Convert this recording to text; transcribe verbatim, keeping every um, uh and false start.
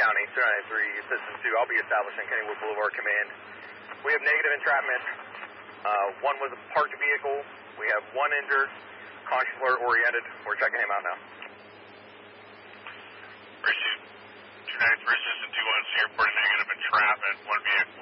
County, three ninety-three, System two. I'll be establishing Kennywood Boulevard Command. We have negative entrapment. Uh, one was a parked vehicle. We have one injured, conscious alert oriented. We're checking him out now. Pursuit two ninety-three, System two, one, so you're reporting negative entrapment. One vehicle